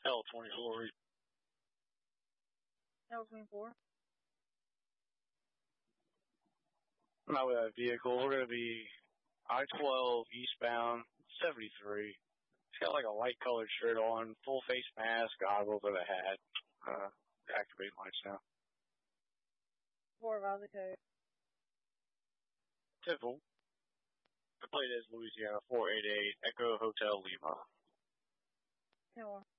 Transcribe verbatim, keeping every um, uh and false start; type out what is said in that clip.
L twenty-four. L twenty-four. Now we have a vehicle. We're going to be I twelve eastbound seventy-three. He's got like a light colored shirt on, full face mask, goggles, and a hat. Uh, activate lights now. Four Valley Code. Typical. The plate is Louisiana four eight eight Echo Hotel Lima. ten one.